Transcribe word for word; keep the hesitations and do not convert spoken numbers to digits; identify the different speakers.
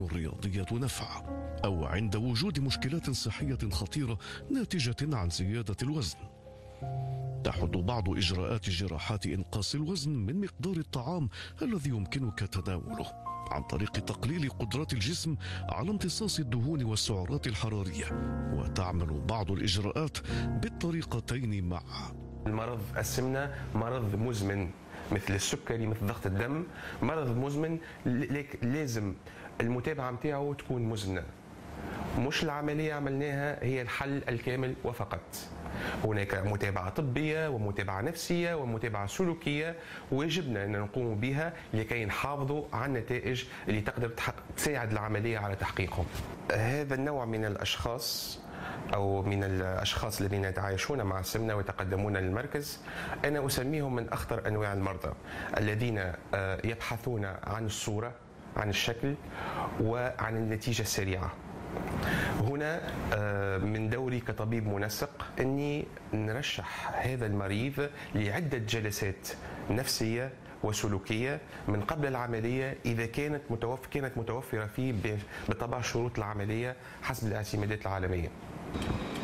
Speaker 1: الرياضية نفع، أو عند وجود مشكلات صحية خطيرة ناتجة عن زيادة الوزن. تحد بعض إجراءات جراحات إنقاص الوزن من مقدار الطعام الذي يمكنك تناوله عن طريق تقليل قدرات الجسم على امتصاص الدهون والسعرات الحرارية، وتعمل بعض الإجراءات بالطريقتين معا.
Speaker 2: المرض السمنة مرض مزمن مثل السكري، مثل ضغط الدم، مرض مزمن لازم المتابعة متاعه تكون مزمنة. مش العملية عملناها هي الحل الكامل وفقط. هناك متابعة طبية ومتابعة نفسية ومتابعة سلوكية واجبنا أن نقوم بها لكي نحافظوا على النتائج اللي تقدر تساعد العملية على تحقيقهم. هذا النوع من الأشخاص أو من الأشخاص الذين يتعايشون مع السمنة ويتقدمون للمركز، أنا أسميهم من أخطر أنواع المرضى الذين يبحثون عن الصورة، عن الشكل، وعن النتيجة السريعة. هنا من دوري كطبيب منسق أني نرشح هذا المريض لعدة جلسات نفسية وسلوكية من قبل العملية إذا كانت متوفر كانت متوفرة فيه بطبع شروط العملية حسب الاعتمادات العالمية.